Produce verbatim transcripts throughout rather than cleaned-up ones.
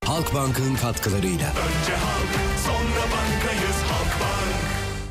Halkbank'ın katkılarıyla. Önce halk, sonra bankayız Halkbank.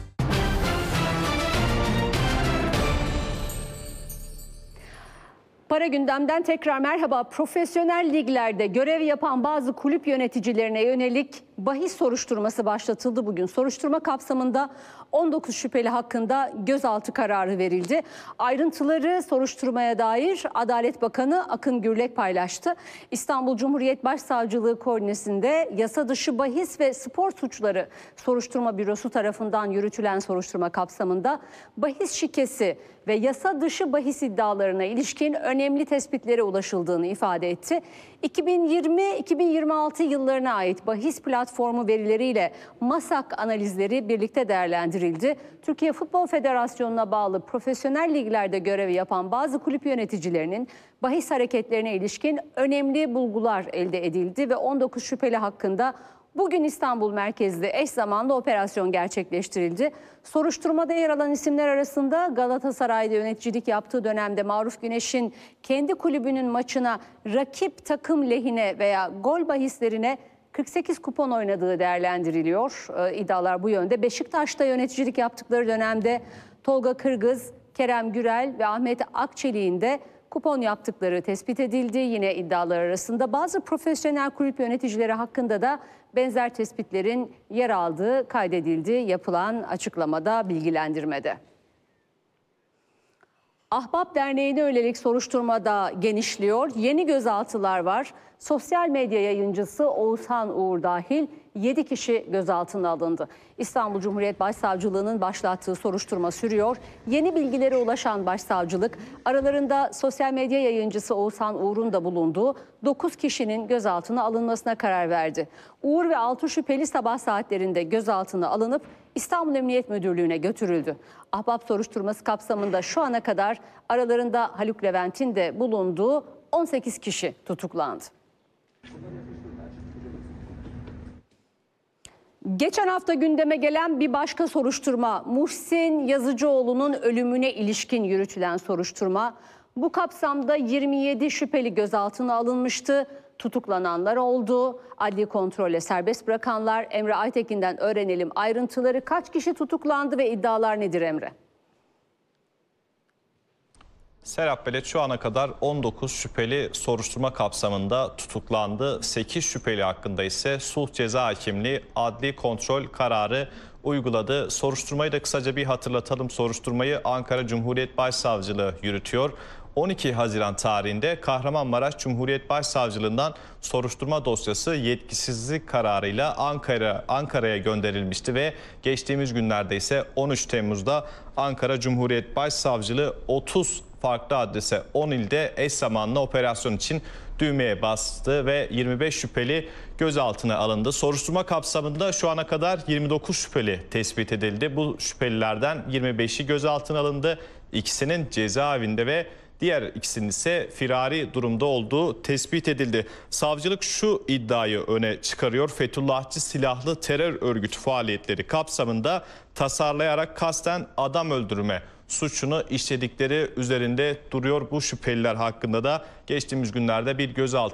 Para gündemden tekrar merhaba. Profesyonel liglerde görev yapan bazı kulüp yöneticilerine yönelik bahis soruşturması başlatıldı bugün. Soruşturma kapsamında on dokuz şüpheli hakkında gözaltı kararı verildi. Ayrıntıları soruşturmaya dair Adalet Bakanı Akın Gürlek paylaştı. İstanbul Cumhuriyet Başsavcılığı koordinesinde yasa dışı bahis ve spor suçları soruşturma bürosu tarafından yürütülen soruşturma kapsamında bahis şikesi ve yasa dışı bahis iddialarına ilişkin önemli tespitlere ulaşıldığını ifade etti. iki bin yirmi iki bin yirmi altı yıllarına ait bahis platformu verileriyle MASAK analizleri birlikte değerlendirildi. Türkiye Futbol Federasyonu'na bağlı profesyonel liglerde görev yapan bazı kulüp yöneticilerinin bahis hareketlerine ilişkin önemli bulgular elde edildi ve on dokuz şüpheli hakkında bugün İstanbul merkezli eş zamanlı operasyon gerçekleştirildi. Soruşturmada yer alan isimler arasında Galatasaray'da yöneticilik yaptığı dönemde Maruf Güneş'in kendi kulübünün maçına rakip takım lehine veya gol bahislerine kırk sekiz kupon oynadığı değerlendiriliyor. Ee, iddialar bu yönde. Beşiktaş'ta yöneticilik yaptıkları dönemde Tolga Kırgız, Kerem Gürel ve Ahmet Akçelik'in de kupon yaptıkları tespit edildi. Yine iddialar arasında bazı profesyonel kulüp yöneticileri hakkında da benzer tespitlerin yer aldığı kaydedildi yapılan açıklamada, bilgilendirmede. Ahbap Derneği'ne yönelik soruşturmada genişliyor. Yeni gözaltılar var. Sosyal medya yayıncısı Oğuzhan Uğur dahil yedi kişi gözaltına alındı. İstanbul Cumhuriyet Başsavcılığı'nın başlattığı soruşturma sürüyor. Yeni bilgilere ulaşan başsavcılık, aralarında sosyal medya yayıncısı Oğuzhan Uğur'un da bulunduğu dokuz kişinin gözaltına alınmasına karar verdi. Uğur ve altı şüpheli sabah saatlerinde gözaltına alınıp İstanbul Emniyet Müdürlüğü'ne götürüldü. Ahbap soruşturması kapsamında şu ana kadar aralarında Haluk Levent'in de bulunduğu on sekiz kişi tutuklandı. Geçen hafta gündeme gelen bir başka soruşturma, Muhsin Yazıcıoğlu'nun ölümüne ilişkin yürütülen soruşturma. Bu kapsamda yirmi yedi şüpheli gözaltına alınmıştı. Tutuklananlar oldu. Adli kontrolle serbest bırakanlar. Emre Aytekin'den öğrenelim ayrıntıları. Kaç kişi tutuklandı ve iddialar nedir Emre? Serap Belet, şu ana kadar on dokuz şüpheli soruşturma kapsamında tutuklandı. sekiz şüpheli hakkında ise sulh ceza hakimliği adli kontrol kararı uyguladı. Soruşturmayı da kısaca bir hatırlatalım. Soruşturmayı Ankara Cumhuriyet Başsavcılığı yürütüyor. on iki Haziran tarihinde Kahramanmaraş Cumhuriyet Başsavcılığından soruşturma dosyası yetkisizlik kararıyla Ankara Ankara'ya gönderilmişti ve geçtiğimiz günlerde ise on üç Temmuz'da Ankara Cumhuriyet Başsavcılığı otuz farklı adrese on ilde eş zamanlı operasyon için düğmeye bastı ve yirmi beş şüpheli gözaltına alındı. Soruşturma kapsamında şu ana kadar yirmi dokuz şüpheli tespit edildi. Bu şüphelilerden yirmi beşi gözaltına alındı. İkisinin cezaevinde ve diğer ikisinin ise firari durumda olduğu tespit edildi. Savcılık şu iddiayı öne çıkarıyor. Fethullahçı silahlı terör örgütü faaliyetleri kapsamında tasarlayarak kasten adam öldürme suçunu işledikleri üzerinde duruyor. Bu şüpheliler hakkında da geçtiğimiz günlerde bir gözaltı